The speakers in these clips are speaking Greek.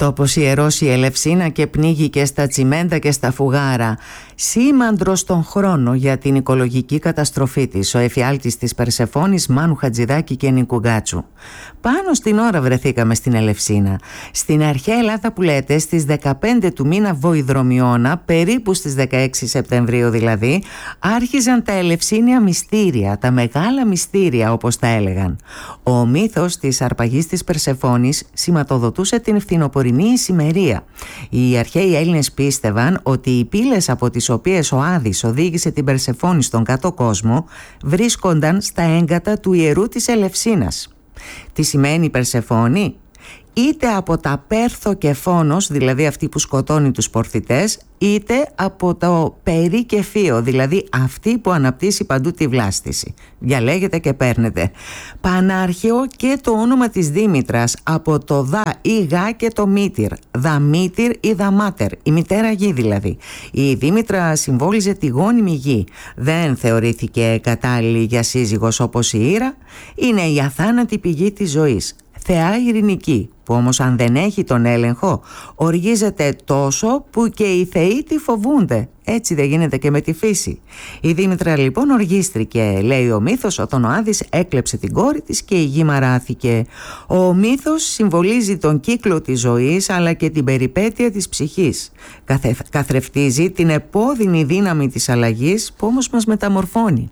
Τόπος ιερός η Ελευσίνα και πνίγει και στα τσιμέντα και στα φουγάρα. Σήμαντρος στον χρόνο για την οικολογική καταστροφή της, ο εφιάλτης της Περσεφόνης Μάνου Χατζηδάκη και Νικουγκάτσου. Πάνω στην ώρα βρεθήκαμε στην Ελευσίνα. Στην αρχαία Ελλάδα που λέτε, στις 15 του μήνα Βοηδρομιώνα, περίπου στις 16 Σεπτεμβρίου δηλαδή, άρχιζαν τα Ελευσίνια μυστήρια, τα μεγάλα μυστήρια όπως τα έλεγαν. Ο μύθος της αρπαγής της Περσεφόνης σηματοδοτούσε την φθινοπορεινή ησημερία. Οι αρχαίοι Έλληνες πίστευαν ότι οι πύλες από τις οποίες ο Άδης οδήγησε την Περσεφόνη στον κάτω κόσμο βρίσκονταν στα έγκατα του ιερού της Ελευσίνας. Τι σημαίνει Περσεφόνη? Είτε από τα Πέρθο και Φόνος, δηλαδή αυτή που σκοτώνει τους πορθητές, είτε από το Περί και Φίο, δηλαδή αυτή που αναπτύσσει παντού τη βλάστηση. Διαλέγετε και παίρνετε. Πανάρχαιο και το όνομα της Δήμητρας από το Δα ή Γα και το Μήτυρ. Δαμήτυρ ή Δαμάτερ, η μητέρα γη δηλαδή. Η Δήμητρα συμβόλιζε τη γόνιμη γη. Δεν θεωρήθηκε κατάλληλη για σύζυγος όπως η Ήρα. Είναι η αθάνατη πηγή της ζωής. Θεά ειρηνική, που όμως αν δεν έχει τον έλεγχο οργίζεται τόσο που και οι θεοί τη φοβούνται. Έτσι δεν γίνεται και με τη φύση. Η Δήμητρα λοιπόν οργίστρηκε, λέει ο μύθος, όταν ο Άδης έκλεψε την κόρη της και η γη μαράθηκε. Ο μύθος συμβολίζει τον κύκλο της ζωής αλλά και την περιπέτεια της ψυχής. Καθρεφτίζει την επώδυνη δύναμη της αλλαγής που όμως μας μεταμορφώνει.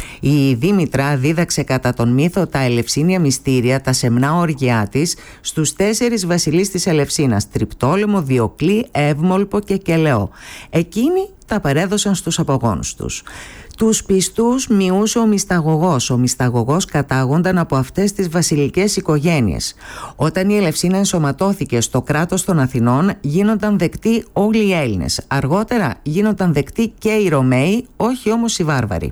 Η Δήμητρα δίδαξε κατά τον μύθο τα Ελευσίνια μυστήρια, τα σεμνά όργια της, στους 4 βασιλείς της Ελευσίνας, Τριπτόλεμο, Διοκλή, Εύμολπο και Κελαιό. Εκείνοι τα παρέδωσαν στους απογόνους τους. Τους πιστούς μειούσε ο μυσταγωγός. Ο μυσταγωγός κατάγονταν από αυτές τις βασιλικές οικογένειες. Όταν η Ελευσίνα ενσωματώθηκε στο κράτος των Αθηνών, γίνονταν δεκτοί όλοι οι Έλληνες. Αργότερα γίνονταν δεκτοί και οι Ρωμαίοι, όχι όμως οι Βάρβαροι.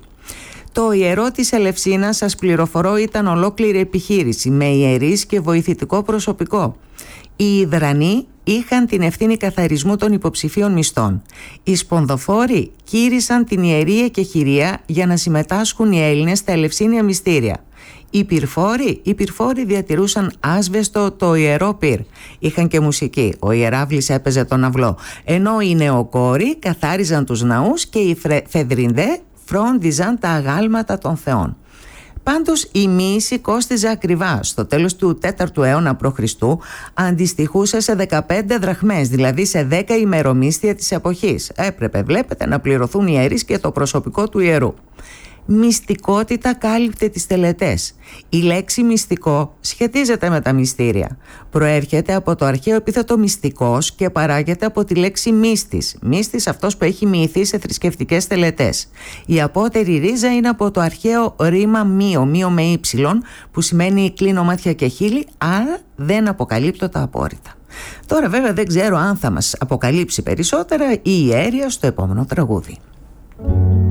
Το ιερό της Ελευσίνας, σας πληροφορώ, ήταν ολόκληρη επιχείρηση με ιερείς και βοηθητικό προσωπικό. Οι Ιδρανοί είχαν την ευθύνη καθαρισμού των υποψηφίων μισθών. Οι Σπονδοφόροι κήρυσαν την ιερία και χειρία για να συμμετάσχουν οι Έλληνες στα Ελευσίνια μυστήρια. Οι πυρφόροι διατηρούσαν άσβεστο το ιερό πυρ. Είχαν και μουσική. Ο ιεράβλης έπαιζε τον αυλό. Ενώ οι νεοκόροι καθάριζαν τους ναούς και οι φεδρινδέ φρόντιζαν τα αγάλματα των θεών. Πάντως η μοίηση κόστιζε ακριβά. Στο τέλος του 4ου αιώνα π.Χ. αντιστοιχούσε σε 15 δραχμές, δηλαδή σε 10 ημερομίσθια της εποχής. Έπρεπε, βλέπετε, να πληρωθούν οι ιερείς και το προσωπικό του ιερού. Μυστικότητα κάλυπτε τις τελετές. Η λέξη μυστικό σχετίζεται με τα μυστήρια. Προέρχεται από το αρχαίο επίθετο μυστικός και παράγεται από τη λέξη μύστης. Μύστης αυτός που έχει μυηθεί σε θρησκευτικές τελετές. Η απότερη ρίζα είναι από το αρχαίο ρήμα μύο με ύψιλον, που σημαίνει κλείνω μάτια και χείλη, άρα δεν αποκαλύπτω τα απόρριτα. Τώρα βέβαια δεν ξέρω αν θα μας αποκαλύψει περισσότερα η Ιέρια στο επόμενο τραγούδι.